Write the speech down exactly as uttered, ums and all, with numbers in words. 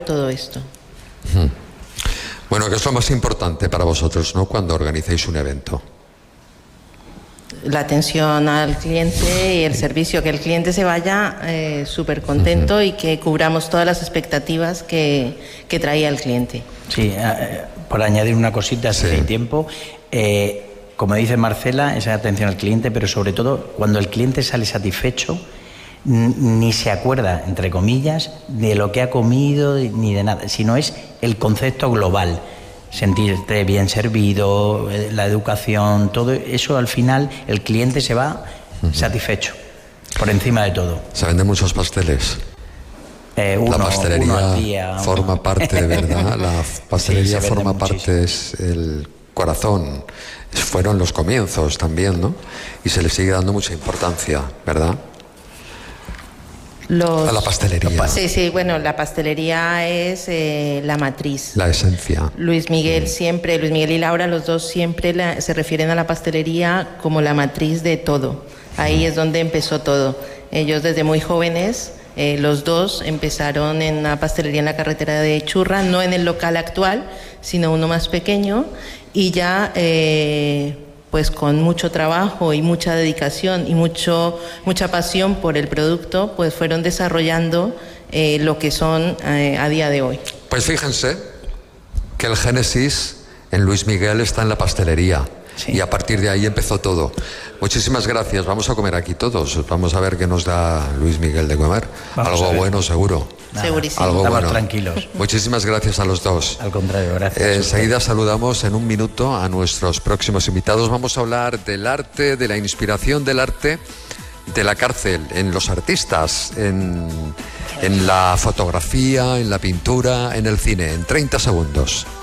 todo esto. Hmm. Bueno, ¿qué es lo más importante para vosotros, ¿no?, cuando organizáis un evento? La atención al cliente y el servicio, que el cliente se vaya eh, súper contento uh-huh. y que cubramos todas las expectativas que, que traía el cliente. Sí, eh, por añadir una cosita, si sí. hay tiempo, eh, como dice Marcela, esa atención al cliente, pero sobre todo cuando el cliente sale satisfecho, ni se acuerda, entre comillas, de lo que ha comido ni de nada, sino es el concepto global. Sentirte bien servido, la educación, todo eso al final el cliente se va uh-huh. satisfecho, por encima de todo. ¿Se venden muchos pasteles? Eh, uno, la pastelería uno al día, forma uno. parte, ¿verdad? La pastelería sí, forma muchísimo. parte, es el corazón. Fueron los comienzos también, ¿no? Y se le sigue dando mucha importancia, ¿verdad? Los, a la pastelería. Sí, sí, bueno, la pastelería es eh, la matriz. La esencia. Luis Miguel mm. siempre, Luis Miguel y Laura, los dos siempre la, se refieren a la pastelería como la matriz de todo. Ahí mm. es donde empezó todo. Ellos desde muy jóvenes, eh, los dos empezaron en una pastelería en la carretera de Churra, no en el local actual, sino uno más pequeño, y ya... Eh, pues con mucho trabajo y mucha dedicación y mucho, mucha pasión por el producto, pues fueron desarrollando eh, lo que son eh, a día de hoy. Pues fíjense que el génesis en Luis Miguel está en la pastelería. Sí. Y a partir de ahí empezó todo. Muchísimas gracias. Vamos a comer aquí todos. Vamos a ver qué nos da Luis Miguel de comer. Vamos Algo bueno, seguro. Nada, Segurísimo. Algo Estamos bueno. tranquilos. Muchísimas gracias a los dos. Al contrario, gracias. Eh, enseguida saludamos en un minuto a nuestros próximos invitados. Vamos a hablar del arte, de la inspiración del arte, de la cárcel, en los artistas, en, en la fotografía, en la pintura, en el cine. En treinta segundos.